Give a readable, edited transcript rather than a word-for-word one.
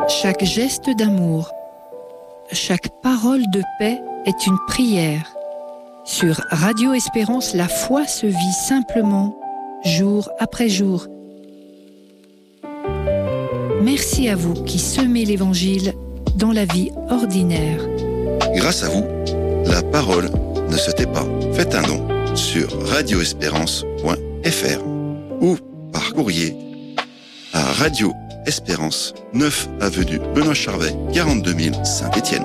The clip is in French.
Chaque geste d'amour, chaque parole de paix est une prière. Sur Radio Espérance, la foi se vit simplement, jour après jour. Merci à vous qui semez l'Évangile dans la vie ordinaire. Grâce à vous, la parole ne se tait pas. Faites un don sur radioespérance.fr ou par courrier à Radio Espérance, 9 avenue Benoît Charvet, 42 000 Saint-Étienne.